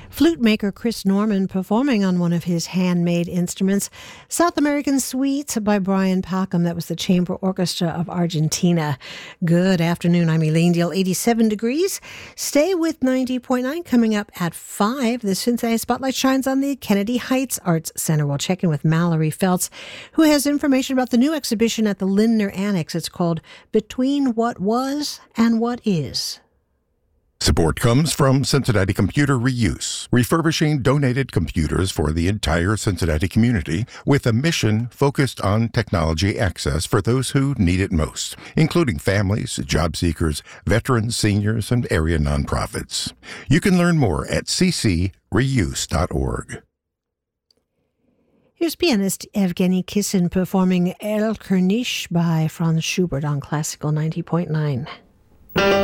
Flute maker Chris Norman performing on one of his handmade instruments, South American Suite by Brian Packham. That was the Chamber Orchestra of Argentina. Good afternoon. I'm Elaine Deal, 87 degrees. Stay with 90.9 coming up at 5. The Cincinnati Spotlight shines on the Kennedy Heights Arts Center. We'll check in with Mallory Feltz, who has information about the new exhibition at the Lindner Annex. It's called Between What Was and What Is. Support comes from Cincinnati Computer Reuse, refurbishing donated computers for the entire Cincinnati community with a mission focused on technology access for those who need it most, including families, job seekers, veterans, seniors, and area nonprofits. You can learn more at ccreuse.org. Here's pianist Evgeny Kissin performing El Corniche by Franz Schubert on Classical 90.9.